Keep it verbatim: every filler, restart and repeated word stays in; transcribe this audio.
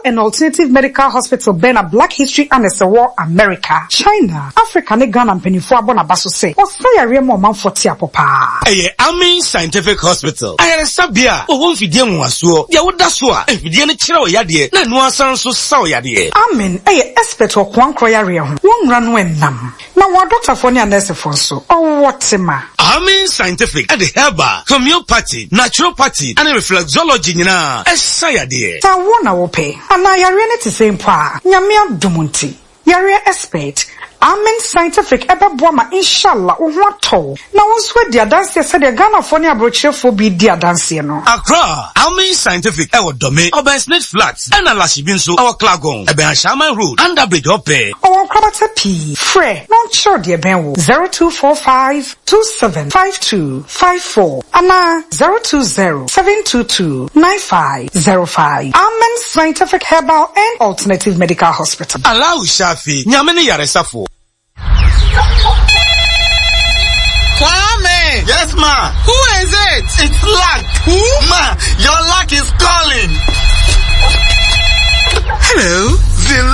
and Alternative Medical Hospital Bena Black History and the War America, China, Africa ne Ghana mpenifo abona baso say. Osayare mo manfoti apopa. Eye Amin Scientific Hospital. Ayere sabia o won fidie nwasuo. Dia woda so a fidie ne kire o yade na no asan so sa o yade. Amin eye expert o kwankro yare ho. Won nra no enam. Na wa doctor for ne nurse for so. O wotima. Amin Scientific at the Herba, Homeopathy, Naturopathy, and Reflexology nyina. Esa yade. Ta wona wo pe. Ana yare ne te same pa. Nyame adumunti. Yare expert. Amen Scientific ebe boama inshallah uwato. Na wonswe dia dance se de Ghana for ne abrochefo bi dia dance no. Accra, Amen Scientific e Dome, Oben Snake Flats, and Alashibinso, our Klagon, Ebe Shaman Road, Underbridge Ope. Our Krabata P. Fre, non sure dear Benwo. zero two four five two seven five two five four. Ana zero two zero seven two two nine five zero five. Amen Scientific Herbal and Alternative Medical Hospital. Allow Shafi, Nyamene Yaresafo. Kwame! Yes, ma. Who is it? It's Luck. Who? Ma, your luck is calling. Hello?